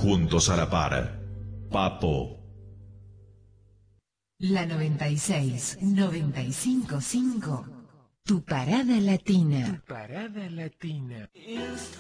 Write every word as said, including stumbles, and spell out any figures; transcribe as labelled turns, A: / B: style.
A: juntos a la par. Papo.
B: La noventa y seis, noventa y cinco punto cinco. Tu parada latina.
C: Tu parada latina.